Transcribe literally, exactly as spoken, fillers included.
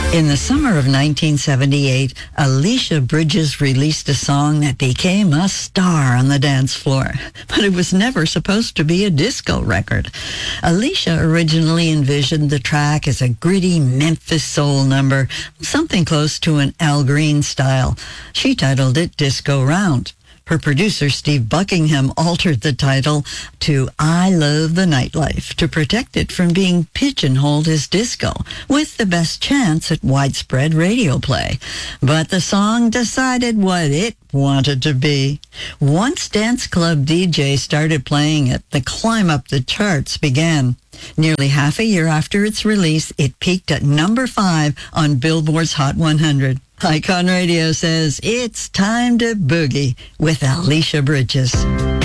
In the summer of nineteen seventy-eight, Alicia Bridges released a song that became a star on the dance floor, but it was never supposed to be a disco record. Alicia originally envisioned the track as a gritty Memphis soul number, something close to an Al Green style. She titled it Disco Round. Her producer, Steve Buckingham, altered the title to I Love the Nightlife to protect it from being pigeonholed as disco, with the best chance at widespread radio play. But the song decided what it wanted to be. Once dance club D Js started playing it, the climb up the charts began. Nearly half a year after its release, it peaked at number five on Billboard's Hot one hundred. Icon Radio says it's time to boogie with Alicia Bridges.